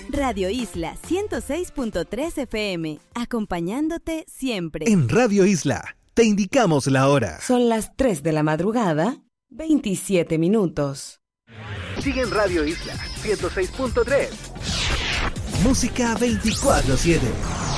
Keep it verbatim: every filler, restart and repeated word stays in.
Radio Isla ciento seis punto tres F M, acompañándote siempre. En Radio Isla, te indicamos la hora. Son las tres de la madrugada, veintisiete minutos. Sigue en Radio Isla ciento seis punto tres. Música veinticuatro siete.